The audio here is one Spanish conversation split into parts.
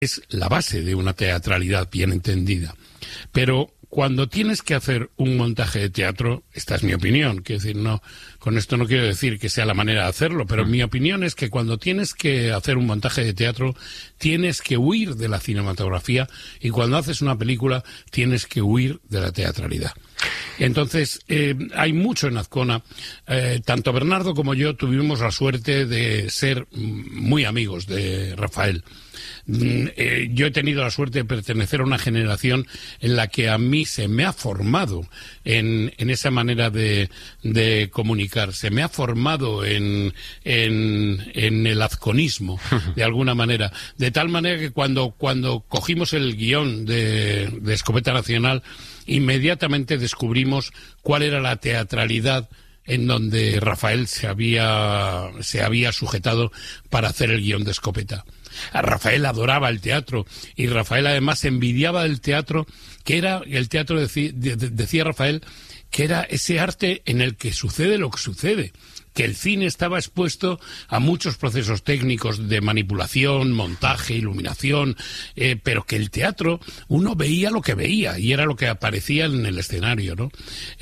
es la base de una teatralidad bien entendida. Pero cuando tienes que hacer un montaje de teatro, esta es mi opinión, quiero decir, no, con esto no quiero decir que sea la manera de hacerlo, pero mi opinión es que cuando tienes que hacer un montaje de teatro, tienes que huir de la cinematografía, y cuando haces una película, tienes que huir de la teatralidad. Entonces, hay mucho en Azcona. Tanto Bernardo como yo tuvimos la suerte de ser muy amigos de Rafael. Yo he tenido la suerte de pertenecer a una generación en la que a mí se me ha formado en esa manera de comunicar, se me ha formado en el azconismo, de alguna manera, de tal manera que cuando cogimos el guión de Escopeta Nacional, inmediatamente descubrimos cuál era la teatralidad en donde Rafael se había sujetado para hacer el guión de Escopeta. Rafael adoraba el teatro, y Rafael además envidiaba el teatro, que era el teatro, decía Rafael, que era ese arte en el que sucede lo que sucede, que el cine estaba expuesto a muchos procesos técnicos de manipulación, montaje, iluminación, pero que el teatro, uno veía lo que veía y era lo que aparecía en el escenario, ¿no?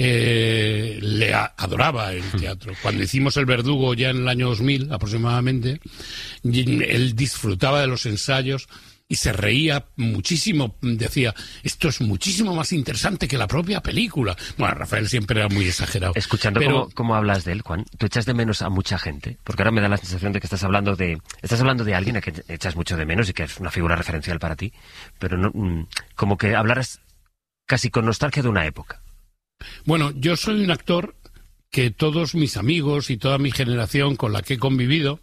Adoraba el teatro. Cuando hicimos El Verdugo ya en el año 2000 aproximadamente, él disfrutaba de los ensayos y se reía muchísimo, decía, esto es muchísimo más interesante que la propia película. Bueno, Rafael siempre era muy exagerado. Escuchando cómo hablas de él, Juan, ¿tú echas de menos a mucha gente? Porque ahora me da la sensación de que estás hablando de alguien a quien echas mucho de menos y que es una figura referencial para ti, pero no, como que hablaras casi con nostalgia de una época. Bueno, yo soy un actor que todos mis amigos y toda mi generación con la que he convivido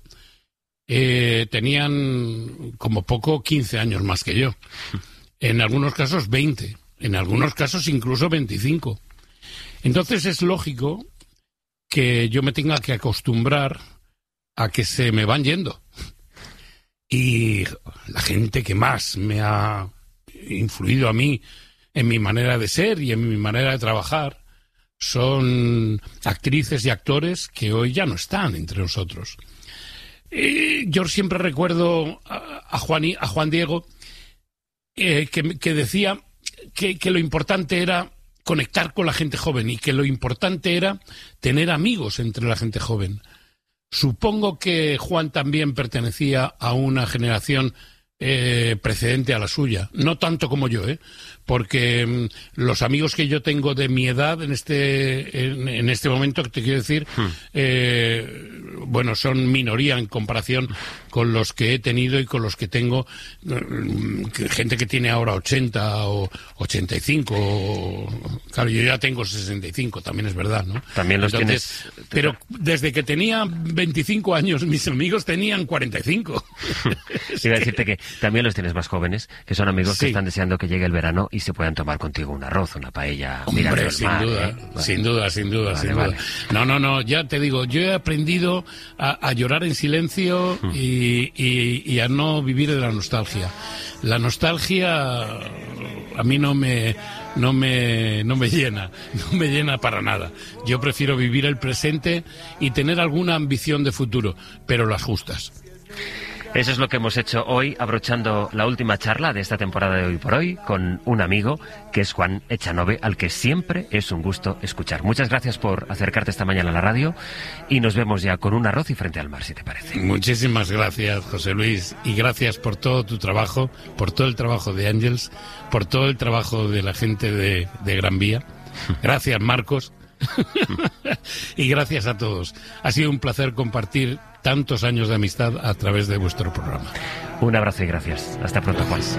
tenían como poco 15 años más que yo. En algunos casos 20, en algunos casos incluso 25. Entonces es lógico que yo me tenga que acostumbrar a que se me van yendo. Y la gente que más me ha influido a mí en mi manera de ser y en mi manera de trabajar son actrices y actores que hoy ya no están entre nosotros. Yo siempre recuerdo a Juan Diego que decía que lo importante era conectar con la gente joven y que lo importante era tener amigos entre la gente joven. Supongo que Juan también pertenecía a una generación precedente a la suya, no tanto como yo, porque los amigos que yo tengo de mi edad en este momento, te quiero decir, bueno, son minoría en comparación con los que he tenido y con los que tengo, gente que tiene ahora 80 o 85, claro, yo ya tengo 65, también es verdad, ¿no? También los tienes. Pero desde que tenía 25 años, mis amigos tenían 45. Iba a decirte que también los tienes más jóvenes, que son amigos que están deseando que llegue el verano y se puedan tomar contigo un arroz, una paella. Hombre, sin duda. Vale. No, ya te digo, yo he aprendido a llorar en silencio y a no vivir de la nostalgia. La nostalgia a mí no me llena para nada. Yo prefiero vivir el presente y tener alguna ambición de futuro, pero las justas. Eso es lo que hemos hecho hoy, abrochando la última charla de esta temporada de Hoy por Hoy con un amigo que es Juan Echanove, al que siempre es un gusto escuchar. Muchas gracias por acercarte esta mañana a la radio y nos vemos ya con un arroz y frente al mar, si te parece. Muchísimas gracias, José Luis, y gracias por todo tu trabajo, por todo el trabajo de Ángels, por todo el trabajo de la gente de Gran Vía. Gracias, Marcos. Y gracias a todos. Ha sido un placer compartir tantos años de amistad a través de vuestro programa. Un abrazo y gracias. Hasta pronto, Juan.